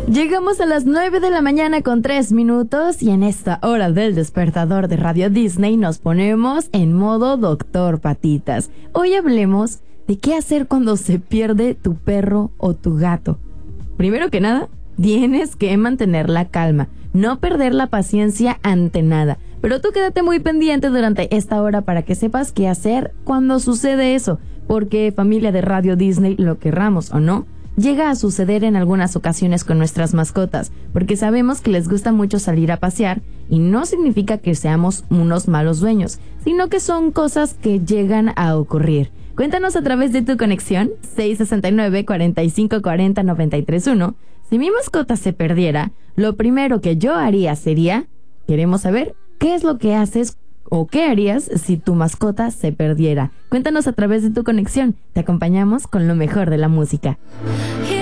Llegamos a las 9 de la mañana con 3 minutos y en esta hora del despertador de Radio Disney nos ponemos en modo Doctor Patitas. Hoy hablemos de qué hacer cuando se pierde tu perro o tu gato. Primero que nada, tienes que mantener la calma, no perder la paciencia ante nada. Pero tú quédate muy pendiente durante esta hora para que sepas qué hacer cuando sucede eso, porque familia de Radio Disney, lo querramos o no, llega a suceder en algunas ocasiones con nuestras mascotas, porque sabemos que les gusta mucho salir a pasear y no significa que seamos unos malos dueños, sino que son cosas que llegan a ocurrir. Cuéntanos a través de tu conexión 669-4540-931. Si mi mascota se perdiera, lo primero que yo haría sería, queremos saber qué es lo que haces o qué harías si tu mascota se perdiera. Cuéntanos a través de tu conexión. Te acompañamos con lo mejor de la música.